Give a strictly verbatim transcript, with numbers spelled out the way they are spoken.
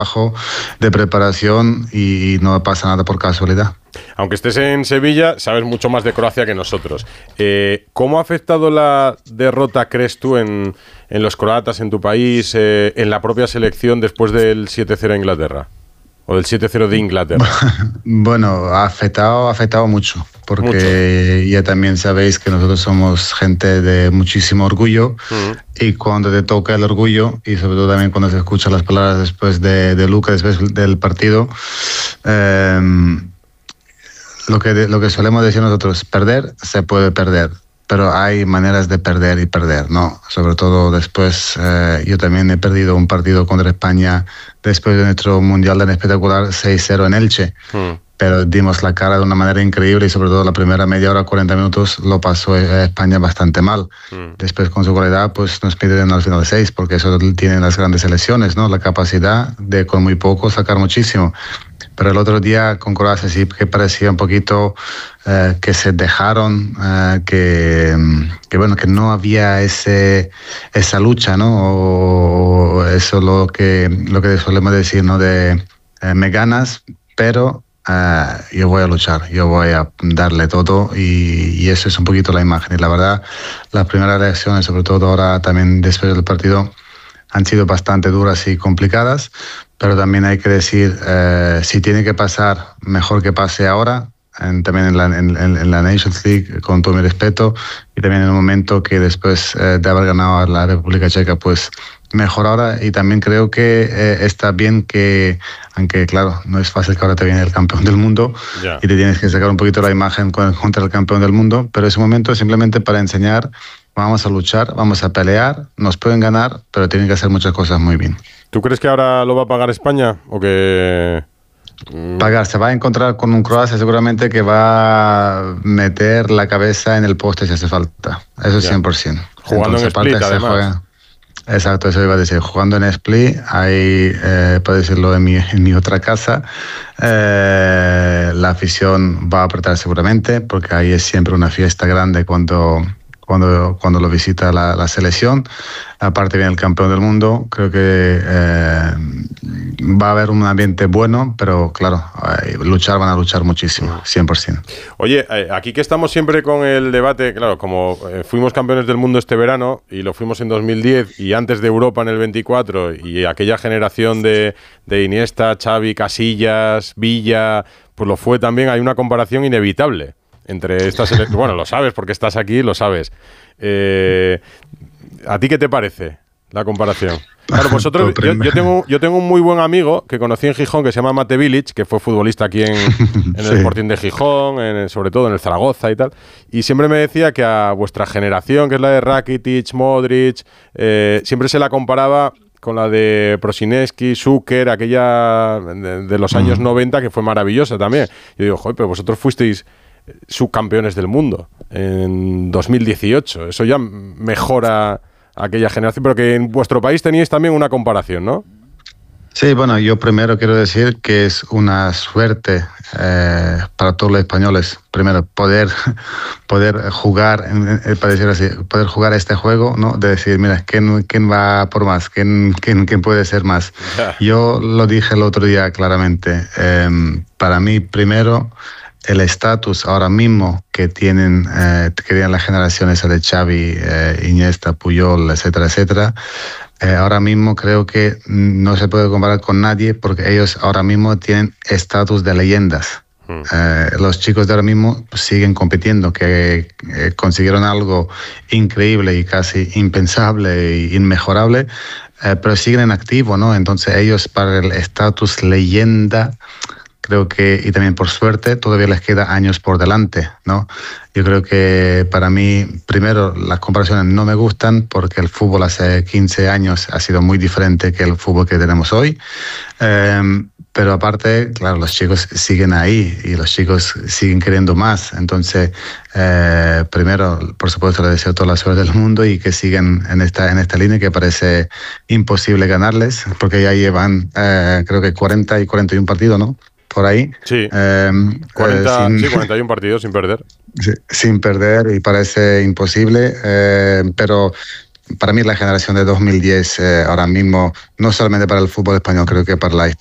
de preparación y no pasa nada por casualidad. Aunque estés en Sevilla, sabes mucho más de Croacia que nosotros. Eh, ¿Cómo ha afectado la derrota, crees tú, en, en los croatas, en tu país, eh, en la propia selección después del siete cero a Inglaterra? ¿O del siete cero de Inglaterra? Bueno, ha afectado, ha afectado mucho, porque mucho. Ya también sabéis que nosotros somos gente de muchísimo orgullo, uh-huh. Y cuando te toca el orgullo, y sobre todo también cuando se escuchan las palabras después de, de Luka, después del partido, eh, lo, que, lo que solemos decir nosotros, perder se puede perder, pero hay maneras de perder y perder, ¿no? Sobre todo después, eh, yo también he perdido un partido contra España después de nuestro Mundial tan espectacular seis cero en Elche, mm. pero dimos la cara de una manera increíble y sobre todo la primera media hora, cuarenta minutos, lo pasó España bastante mal. Mm. Después con su calidad, pues nos piden al final seis, porque eso tienen las grandes selecciones, ¿no? La capacidad de con muy poco sacar muchísimo. Pero el otro día con Croacia sí que parecía un poquito eh, que se dejaron, eh, que, que bueno, que no había ese esa lucha, ¿no? O eso lo que lo que solemos decir, ¿no? De eh, me ganas, pero eh, yo voy a luchar, yo voy a darle todo y, y eso es un poquito la imagen. Y la verdad, las primeras reacciones, sobre todo ahora también después del partido, han sido bastante duras y complicadas, pero también hay que decir, eh, si tiene que pasar, mejor que pase ahora, en, también en la, en, en la Nations League, con todo mi respeto, y también en el momento que después eh, de haber ganado a la República Checa, pues mejor ahora. Y también creo que eh, está bien que, aunque claro, no es fácil que ahora te viene el campeón del mundo, yeah. y te tienes que sacar un poquito la imagen contra el campeón del mundo, pero ese momento es simplemente para enseñar, vamos a luchar, vamos a pelear, nos pueden ganar, pero tienen que hacer muchas cosas muy bien. ¿Tú crees que ahora lo va a pagar España o que...? Pagar, se va a encontrar con un Croacia seguramente que va a meter la cabeza en el poste si hace falta. Eso es ya. cien por ciento. Jugando Entonces, en Split, además. Juega, exacto, eso iba a decir. Jugando en Split, ahí, eh, puedo decirlo en mi, en mi otra casa, eh, la afición va a apretar seguramente, porque ahí es siempre una fiesta grande cuando... Cuando, cuando lo visita la, la selección. Aparte viene el campeón del mundo, creo que eh, va a haber un ambiente bueno, pero claro, eh, luchar van a luchar muchísimo, cien por ciento. Oye, eh, aquí que estamos siempre con el debate, claro, como eh, fuimos campeones del mundo este verano y lo fuimos en dos mil diez y antes de Europa en el veinticuatro y aquella generación de, de Iniesta, Xavi, Casillas, Villa, pues lo fue también, hay una comparación inevitable entre estas ele- bueno, lo sabes porque estás aquí, lo sabes. Eh, ¿A ti qué te parece la comparación? Claro, vosotros, yo, yo, tengo, yo tengo un muy buen amigo que conocí en Gijón que se llama Mate Village, que fue futbolista aquí en, en el sí. Sporting de Gijón, en, sobre todo en el Zaragoza y tal, y siempre me decía que a vuestra generación, que es la de Rakitic, Modric, eh, siempre se la comparaba con la de Prosineski, Zucker, aquella de, de los años uh-huh. noventa, que fue maravillosa también. Yo digo, joder, pero vosotros fuisteis subcampeones del mundo en dos mil dieciocho. Eso ya mejora aquella generación, pero que en vuestro país teníais también una comparación, ¿no? Sí, bueno, yo primero quiero decir que es una suerte eh, para todos los españoles, primero, poder, poder jugar, eh, para decir así, poder jugar este juego, ¿no? De decir, mira, ¿quién, quién va por más? ¿Quién, quién, quién puede ser más? Yeah. Yo lo dije el otro día claramente. Eh, para mí, primero, el estatus ahora mismo que tienen, eh, que tienen las generaciones de Xavi, eh, Iniesta, Puyol, etcétera, etcétera, eh, ahora mismo creo que no se puede comparar con nadie porque ellos ahora mismo tienen estatus de leyendas. Mm. Eh, los chicos de ahora mismo siguen compitiendo, que eh, consiguieron algo increíble y casi impensable e inmejorable, eh, pero siguen en activo, ¿no? Entonces ellos para el estatus leyenda, creo que, y también por suerte, todavía les queda años por delante, ¿no? Yo creo que para mí, primero, las comparaciones no me gustan porque el fútbol hace quince años ha sido muy diferente que el fútbol que tenemos hoy. Eh, pero aparte, claro, los chicos siguen ahí y los chicos siguen queriendo más. Entonces, eh, primero, por supuesto, les deseo toda la suerte del mundo y que sigan en esta, en esta línea que parece imposible ganarles porque ya llevan, eh, creo que cuarenta y cuarenta y uno partidos, ¿no? Por ahí. Sí, eh, cuarenta, eh, sin, sí, cuarenta y uno partidos sin perder. Sin perder y parece imposible, eh, pero para mí la generación de dos mil diez eh, ahora mismo, no solamente para el fútbol español, creo que para la